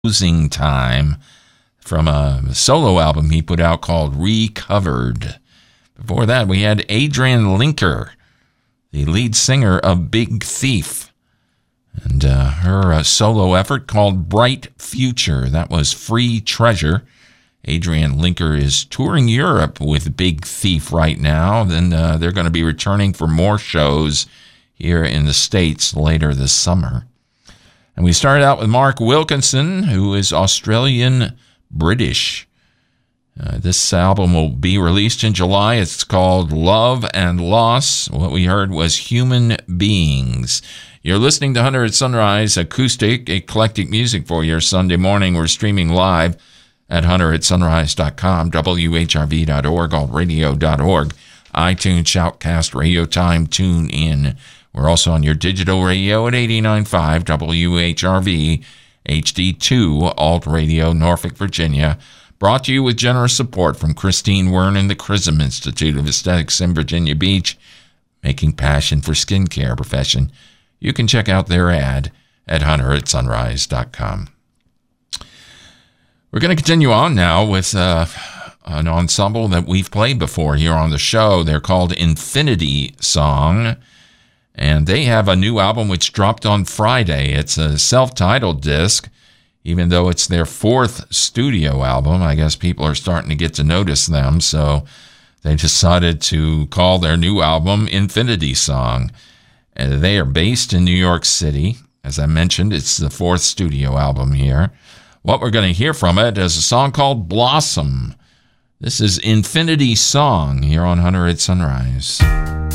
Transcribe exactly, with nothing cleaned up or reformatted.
Losing Time from a solo album he put out called Recovered. Before that, we had Adrian Linker, the lead singer of Big Thief, and uh, her uh, solo effort called Bright Future. That was Free Treasure. Adrian Linker is touring Europe with Big Thief right now. Then uh, they're going to be returning for more shows here in the States later this summer. And we started out with Mark Wilkinson, who is Australian-British. Uh, this album will be released in July. It's called Love and Loss. What we heard was Human Beings. You're listening to Hunter at Sunrise, acoustic, eclectic music for your Sunday morning. We're streaming live at hunter at sunrise dot com, W H R V dot org, alt radio dot org, iTunes, Shoutcast, Radio Time, Tune In. We're also on your digital radio at eighty-nine point five W H R V, H D two, Alt Radio, Norfolk, Virginia. Brought to you with generous support from Christine Wern and the Chrism Institute of Aesthetics in Virginia Beach, making passion for skincare profession. You can check out their ad at hunter at sunrise dot com. We're going to continue on now with uh, an ensemble that we've played before here on the show. They're called Infinity Song, and they have a new album which dropped on Friday. It's a self-titled disc, even though it's their fourth studio album. I guess people are starting to get to notice them, so they decided to call their new album Infinity Song. And they are based in New York City. As I mentioned, it's the fourth studio album here. What we're going to hear from it is a song called Blossom. This is Infinity Song here on Hunter at Sunrise.